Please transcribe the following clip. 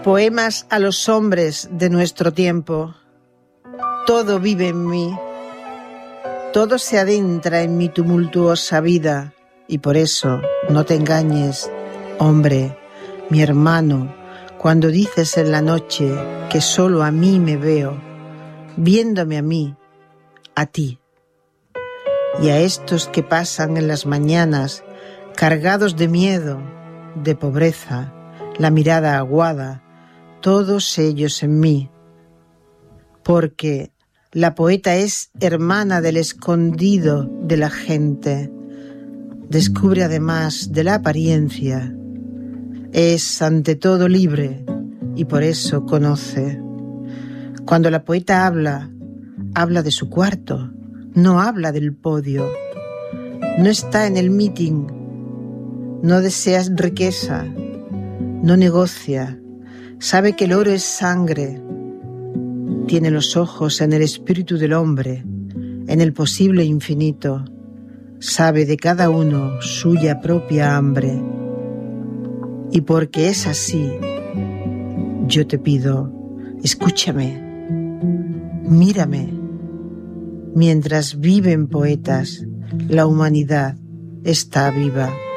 Poemas a los hombres de nuestro tiempo. Todo vive en mí, todo se adentra en mi tumultuosa vida, y por eso no te engañes, hombre, mi hermano, cuando dices en la noche que solo a mí me veo, viéndome a mí, a ti. Y a estos que pasan en las mañanas, cargados de miedo, de pobreza, la mirada aguada, todos ellos en mí, porque la poeta es hermana del escondido de la gente, descubre además de la apariencia, es ante todo libre y por eso conoce. Cuando la poeta habla, habla de su cuarto, no habla del podio, no está en el meeting, no desea riqueza, no negocia, sabe que el oro es sangre, tiene los ojos en el espíritu del hombre, en el posible infinito, sabe de cada uno suya propia hambre. Y porque es así, yo te pido, escúchame, mírame. Mientras viven poetas, la humanidad está viva.